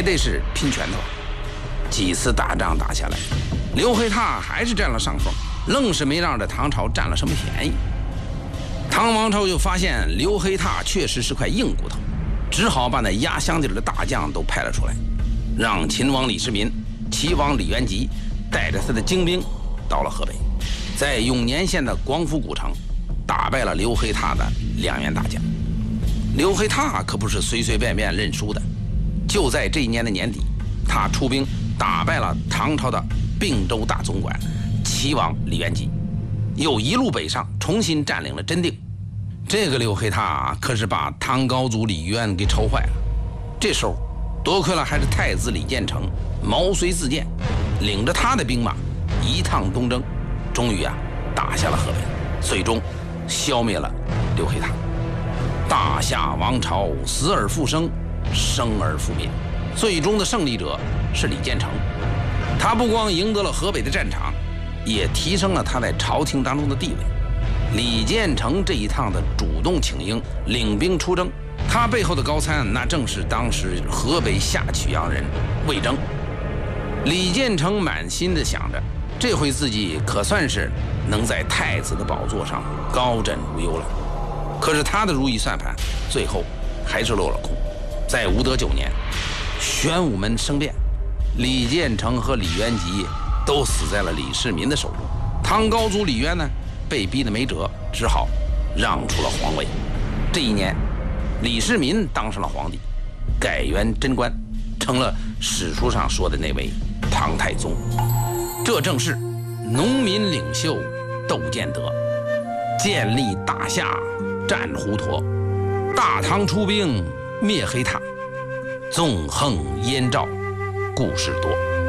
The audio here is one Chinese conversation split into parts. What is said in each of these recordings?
得是拼拳头。几次大仗打下来，刘黑闼还是占了上风，愣是没让这唐朝占了什么便宜。唐王朝又发现刘黑闼确实是块硬骨头，只好把那压箱底的大将都派了出来，让秦王李世民、齐王李元吉带着他的精兵到了河北，在永年县的广府古城打败了刘黑闼的2员大将。刘黑闼可不是随随便便认输的，就在这一年的年底，他出兵打败了唐朝的并州大总管齐王李元吉，又一路北上，重新占领了真定。这个刘黑闼可是把唐高祖李渊给愁坏了。这时候多亏了还是太子李建成毛遂自荐，领着他的兵马一趟东征，终于打下了河北，最终消灭了刘黑闼。大夏王朝死而复生，生而复灭，最终的胜利者是李建成。他不光赢得了河北的战场，也提升了他在朝廷当中的地位。李建成这一趟的主动请缨，领兵出征，他背后的高参那正是当时河北下曲阳人魏征。李建成满心的想着，这回自己可算是能在太子的宝座上高枕无忧了。可是他的如意算盘最后还是落了空。在武德9年，玄武门生变，李建成和李元吉都死在了李世民的手中。唐高祖李渊呢，被逼得没辙，只好让出了皇位。这一年，李世民当上了皇帝，改元贞观，成了史书上说的那位唐太宗。这正是农民领袖窦建德，建立大夏战胡佗，大唐出兵灭黑闼，纵横燕赵故事多。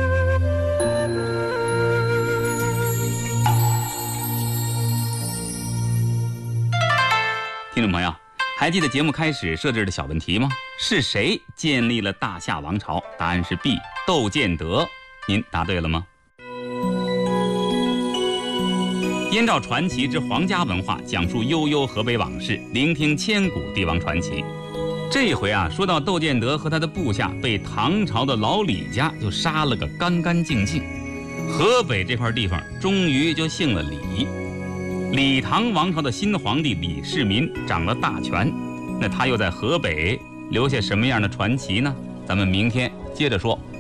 听众朋友，还记得节目开始设置的小问题吗？是谁建立了大夏王朝？答案是 B， 窦建德。您答对了吗？燕赵传奇之皇家文化，讲述悠悠河北往事，聆听千古帝王传奇。这一回说到窦建德和他的部下被唐朝的老李家就杀了个干干净净，河北这块地方终于就姓了李。李唐王朝的新皇帝李世民掌了大权，那他又在河北留下什么样的传奇呢？咱们明天接着说。